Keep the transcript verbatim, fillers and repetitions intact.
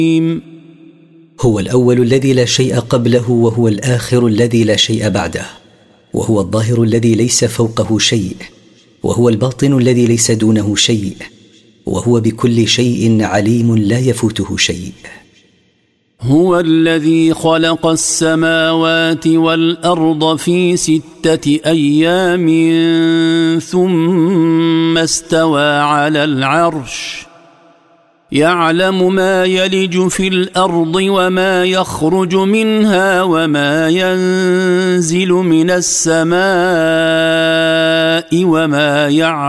هو الأول الذي لا شيء قبله، وهو الآخر الذي لا شيء بعده، وهو الظاهر الذي ليس فوقه شيء، وهو الباطن الذي ليس دونه شيء، وهو بكل شيء عليم لا يفوته شيء. هو الذي خلق السماوات والأرض في ستة أيام ثم استوى على العرش يعلم ما يلج في الأرض وما يخرج منها وما ينزل من السماء وما يعلم